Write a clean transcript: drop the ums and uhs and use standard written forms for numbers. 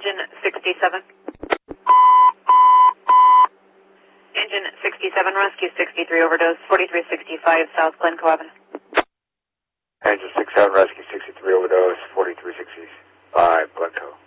Engine 67. Engine 67, rescue 63, overdose, 4365 South Glencoe Avenue. Engine 67, rescue 63, overdose, 4365 Glencoe.